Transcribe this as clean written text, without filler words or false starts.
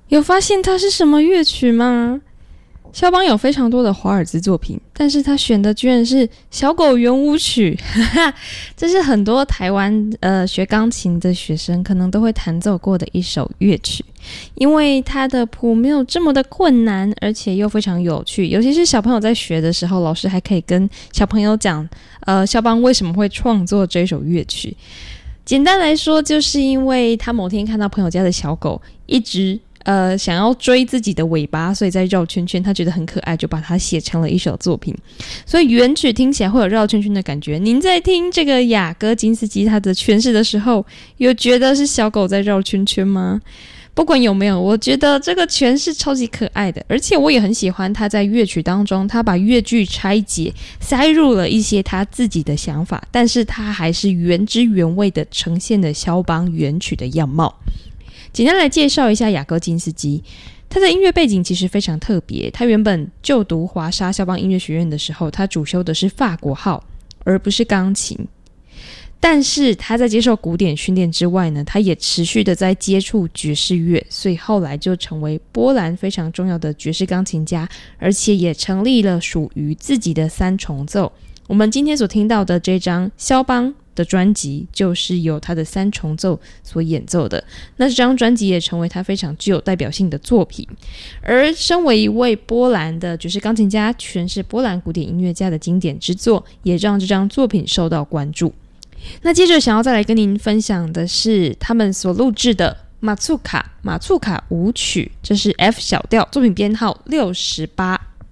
有发现它是什么乐曲吗？肖邦有非常多的华尔兹作品，但是他选的居然是小狗圆舞曲这是很多台湾学钢琴的学生可能都会弹奏过的一首乐曲，因为它的谱没有这么的困难，而且又非常有趣，尤其是小朋友在学的时候，老师还可以跟小朋友讲肖邦为什么会创作这首乐曲。简单来说，就是因为他某天看到朋友家的小狗一直想要追自己的尾巴，所以在绕圈圈，他觉得很可爱，就把它写成了一首作品。所以原曲听起来会有绕圈圈的感觉。您在听这个雅戈金斯基他的诠释的时候，有觉得是小狗在绕圈圈吗？不管有没有，我觉得这个诠释超级可爱的，而且我也很喜欢他在乐曲当中，他把乐句拆解，塞入了一些他自己的想法，但是他还是原汁原味的呈现了肖邦原曲的样貌。简单来介绍一下雅戈金斯基，他的音乐背景其实非常特别。他原本就读华沙肖邦音乐学院的时候，他主修的是法国号，而不是钢琴。但是他在接受古典训练之外呢，他也持续的在接触爵士乐，所以后来就成为波兰非常重要的爵士钢琴家，而且也成立了属于自己的三重奏。我们今天所听到的这张肖邦的专辑就是由他的三重奏所演奏的，那这张专辑也成为他非常具有代表性的作品。而身为一位波兰的爵士钢琴家，诠释波兰古典音乐家的经典之作，也让这张作品受到关注。那接着想要再来跟您分享的是他们所录制的马祖卡舞曲，这是 F 小调，作品编号68。